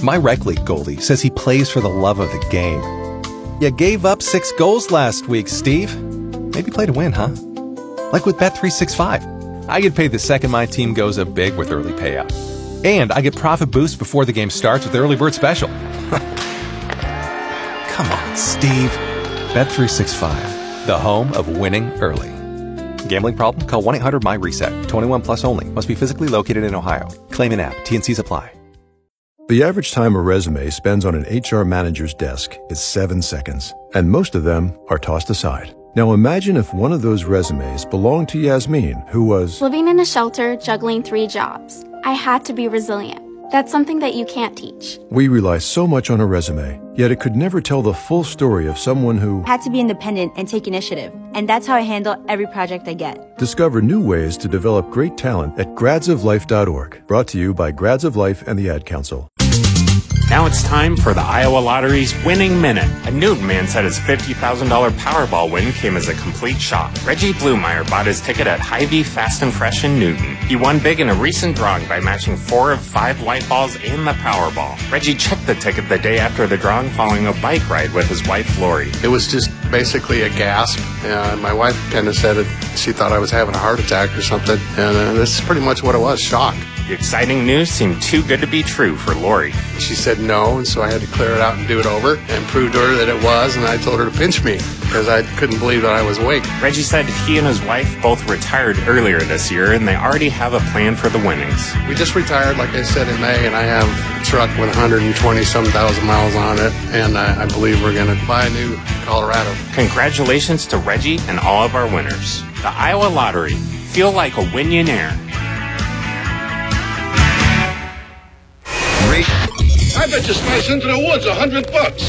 My rec league goalie says he plays for the love of the game. You gave up 6 goals last week, Steve. Maybe play to win, huh? Like with Bet365. I get paid the second my team goes up big with early payout. And I get profit boost before the game starts with the early bird special. Come on, Steve. Bet365, the home of winning early. Gambling problem? Call 1-800-MY-RESET. 21 plus only. Must be physically located in Ohio. Claim in app. T&Cs apply. The average time a resume spends on an HR manager's desk is 7 seconds, and most of them are tossed aside. Now imagine if one of those resumes belonged to Yasmin, who was living in a shelter, juggling 3 jobs. I had to be resilient. That's something that you can't teach. We rely so much on a resume, yet it could never tell the full story of someone who had to be independent and take initiative. And that's how I handle every project I get. Discover new ways to develop great talent at gradsoflife.org. Brought to you by Grads of Life and the Ad Council. Now it's time for the Iowa Lottery's Winning Minute. A Newton man said his $50,000 Powerball win came as a complete shock. Reggie Blumeyer bought his ticket at Hy-Vee Fast and Fresh in Newton. He won big in a recent drawing by matching 4 of 5 white balls and the Powerball. Reggie checked the ticket the day after the drawing following a bike ride with his wife, Lori. It was just basically a gasp. My wife kind of said it. She thought I was having a heart attack or something. And this is pretty much what it was, shock. The exciting news seemed too good to be true for Lori. She said no, and so I had to clear it out and do it over and prove to her that it was, and I told her to pinch me because I couldn't believe that I was awake. Reggie said he and his wife both retired earlier this year, and they already have a plan for the winnings. We just retired, like I said, in May, and I have a truck with 120-some thousand miles on it, and I believe we're going to buy a new Colorado. Congratulations to Reggie and all of our winners. The Iowa Lottery. Feel like a winionaire. I bet you slice into the woods $100.